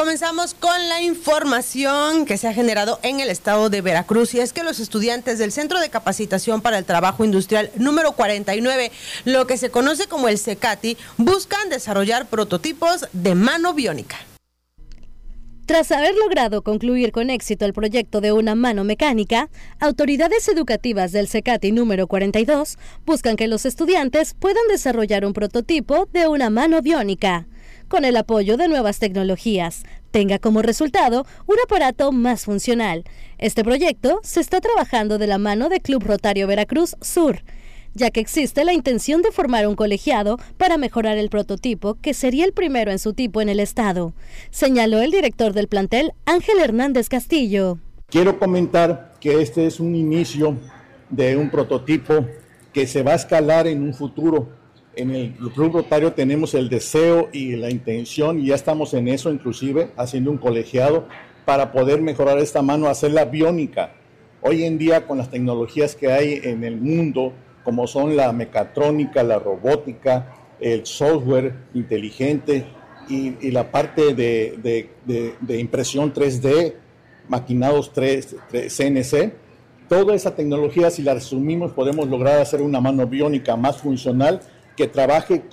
Comenzamos con la información que se ha generado en el estado de Veracruz, y es que los estudiantes del Centro de Capacitación para el Trabajo Industrial número 49, lo que se conoce como el CECATI, buscan desarrollar prototipos de mano biónica. Tras haber logrado concluir con éxito el proyecto de una mano mecánica, autoridades educativas del CECATI número 42 buscan que los estudiantes puedan desarrollar un prototipo de una mano biónica, con el apoyo de nuevas tecnologías, tenga como resultado un aparato más funcional. Este proyecto se está trabajando de la mano de Club Rotario Veracruz Sur, ya que existe la intención de formar un colegiado para mejorar el prototipo, que sería el primero en su tipo en el estado, señaló el director del plantel, Ángel Hernández Castillo. Quiero comentar que este es un inicio de un prototipo que se va a escalar en un futuro. En el Club Rotario tenemos el deseo y la intención, y ya estamos en eso, inclusive haciendo un colegiado para poder mejorar esta mano, hacerla biónica. Hoy en día, con las tecnologías que hay en el mundo, como son la mecatrónica, la robótica, el software inteligente y la parte de impresión 3D, maquinados CNC, toda esa tecnología, si la resumimos, podemos lograr hacer una mano biónica más funcional que trabaje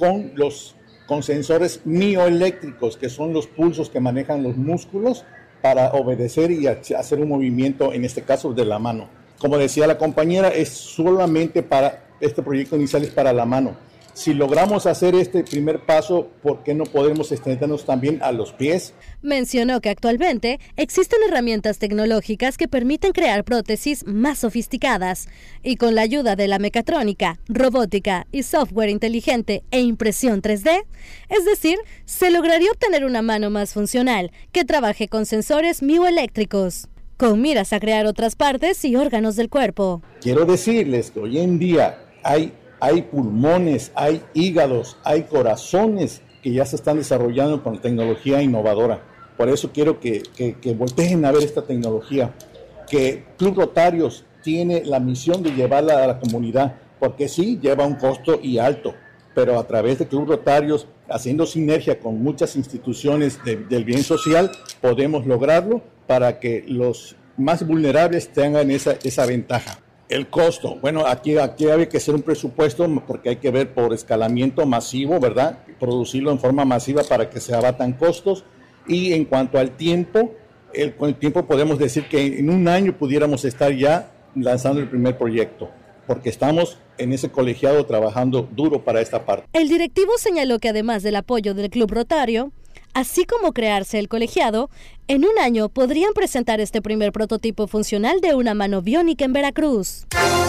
con sensores mioeléctricos, que son los pulsos que manejan los músculos para obedecer y hacer un movimiento, en este caso de la mano. Como decía la compañera, es solamente para este proyecto inicial, es para la mano. Si logramos hacer este primer paso, ¿por qué no podemos extendernos también a los pies? Mencionó que actualmente existen herramientas tecnológicas que permiten crear prótesis más sofisticadas, y con la ayuda de la mecatrónica, robótica y software inteligente e impresión 3D, es decir, se lograría obtener una mano más funcional que trabaje con sensores mioeléctricos, con miras a crear otras partes y órganos del cuerpo. Quiero decirles que hoy en día hay pulmones, hay hígados, hay corazones que ya se están desarrollando con tecnología innovadora. Por eso quiero que volteen a ver esta tecnología, que Club Rotarios tiene la misión de llevarla a la comunidad, porque sí, lleva un costo y alto, pero a través de Club Rotarios, haciendo sinergia con muchas instituciones del bien social, podemos lograrlo para que los más vulnerables tengan esa ventaja. El costo, bueno, aquí hay que hacer un presupuesto porque hay que ver por escalamiento masivo, ¿verdad? Producirlo en forma masiva para que se abatan costos. Y en cuanto al tiempo, con el tiempo podemos decir que en un año pudiéramos estar ya lanzando el primer proyecto, porque estamos en ese colegiado trabajando duro para esta parte. El directivo señaló que además del apoyo del Club Rotario, así como crearse el colegiado, en un año podrían presentar este primer prototipo funcional de una mano biónica en Veracruz.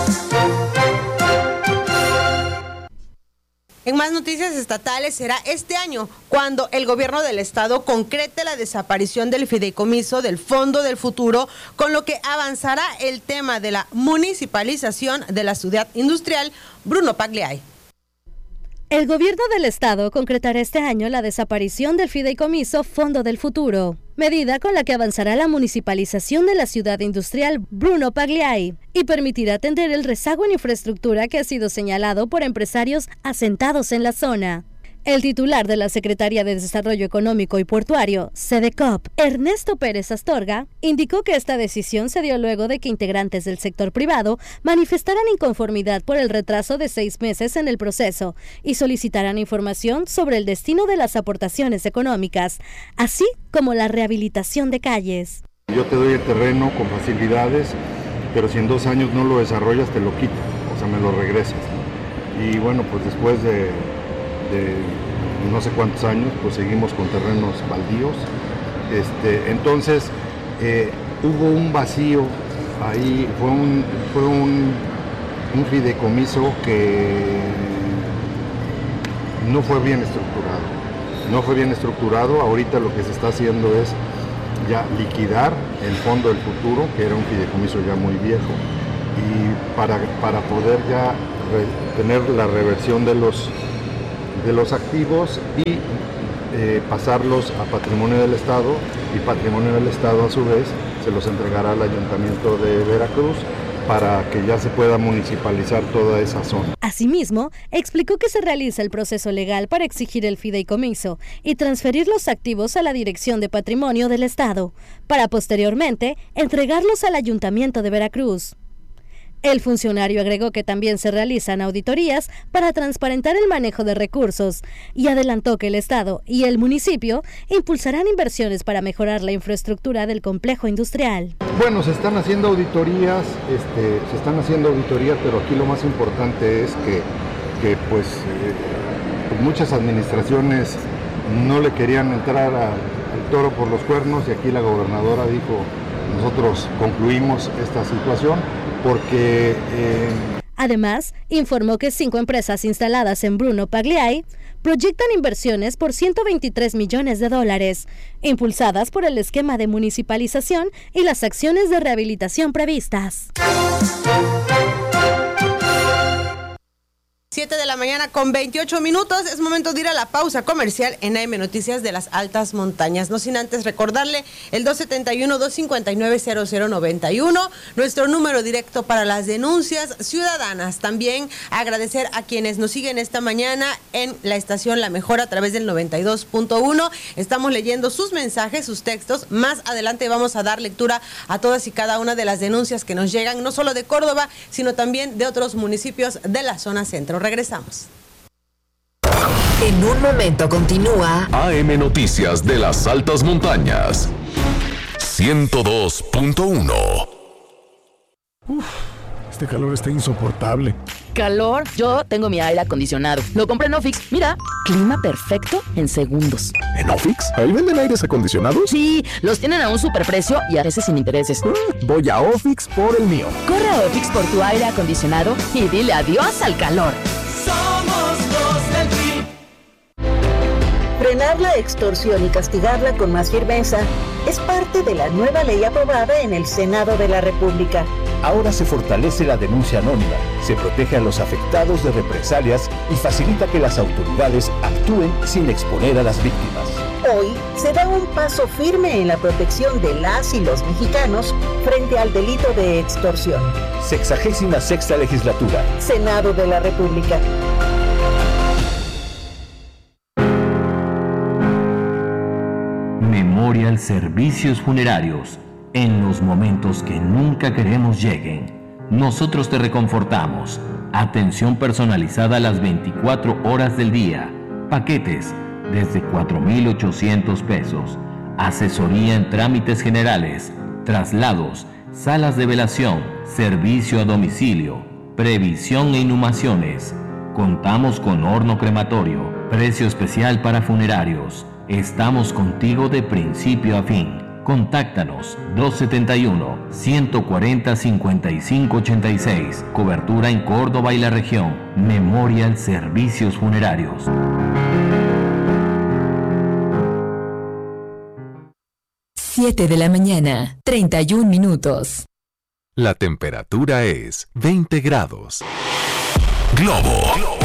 En más noticias estatales, será este año cuando el gobierno del estado concrete la desaparición del fideicomiso del Fondo del Futuro, con lo que avanzará el tema de la municipalización de la ciudad industrial Bruno Pagliai. El gobierno del estado concretará este año la desaparición del fideicomiso Fondo del Futuro, medida con la que avanzará la municipalización de la ciudad industrial Bruno Pagliai y permitirá atender el rezago en infraestructura que ha sido señalado por empresarios asentados en la zona. El titular de la Secretaría de Desarrollo Económico y Portuario, SEDECOP, Ernesto Pérez Astorga, indicó que esta decisión se dio luego de que integrantes del sector privado manifestaran inconformidad por el retraso de 6 meses en el proceso y solicitaran información sobre el destino de las aportaciones económicas, así como la rehabilitación de calles. Yo te doy el terreno con facilidades, pero si en 2 años no lo desarrollas, te lo quito, o sea, me lo regresas, ¿no? Y bueno, pues después de no sé cuántos años, pues seguimos con terrenos baldíos. Entonces hubo un vacío ahí, fue un fideicomiso que no fue bien estructurado. Ahorita lo que se está haciendo es ya liquidar el Fondo del Futuro, que era un fideicomiso ya muy viejo, y para poder ya tener la reversión de los activos y pasarlos a patrimonio del Estado, y patrimonio del Estado a su vez se los entregará al Ayuntamiento de Veracruz para que ya se pueda municipalizar toda esa zona. Asimismo, explicó que se realiza el proceso legal para exigir el fideicomiso y transferir los activos a la Dirección de Patrimonio del Estado, para posteriormente entregarlos al Ayuntamiento de Veracruz. El funcionario agregó que también se realizan auditorías para transparentar el manejo de recursos y adelantó que el Estado y el municipio impulsarán inversiones para mejorar la infraestructura del complejo industrial. Bueno, se están haciendo auditorías, pero aquí lo más importante es que muchas administraciones no le querían entrar al toro por los cuernos y aquí la gobernadora dijo, nosotros concluimos esta situación porque... Además, informó que 5 empresas instaladas en Bruno Pagliai proyectan inversiones por $123 millones, impulsadas por el esquema de municipalización y las acciones de rehabilitación previstas. 7 de la mañana con 28 minutos, es momento de ir a la pausa comercial en AM Noticias de las Altas Montañas. No sin antes recordarle el 271-259-0091, nuestro número directo para las denuncias ciudadanas. También agradecer a quienes nos siguen esta mañana en la estación La Mejor a través del 92.1. Estamos leyendo sus mensajes, sus textos. Más adelante vamos a dar lectura a todas y cada una de las denuncias que nos llegan, no solo de Córdoba, sino también de otros municipios de la zona centro. Regresamos. En un momento continúa AM Noticias de las Altas Montañas 102.1. Este calor está insoportable. ¿Calor? Yo tengo mi aire acondicionado. Lo compré en Ofix. Mira, clima perfecto en segundos. ¿En Ofix? ¿Ahí venden aires acondicionados? Sí, los tienen a un superprecio y a veces sin intereses. Voy a Ofix por el mío. Corre a Ofix por tu aire acondicionado y dile adiós al calor. Somos los del PRI. Frenar la extorsión y castigarla con más firmeza es parte de la nueva ley aprobada en el Senado de la República. Ahora se fortalece la denuncia anónima, se protege a los afectados de represalias y facilita que las autoridades actúen sin exponer a las víctimas. Hoy se da un paso firme en la protección de las y los mexicanos frente al delito de extorsión. 66ª legislatura. Senado de la República. Memorial Servicios Funerarios. En los momentos que nunca queremos lleguen, nosotros te reconfortamos. Atención personalizada las 24 horas del día. Paquetes desde 4,800 pesos. Asesoría en trámites generales, traslados, salas de velación, servicio a domicilio, previsión e inhumaciones. Contamos con horno crematorio, precio especial para funerarios. Estamos contigo de principio a fin. Contáctanos 271-140-5586. Cobertura en Córdoba y la región. Memorial Servicios Funerarios. Siete de la mañana, 31 minutos. La temperatura es 20 grados. Globo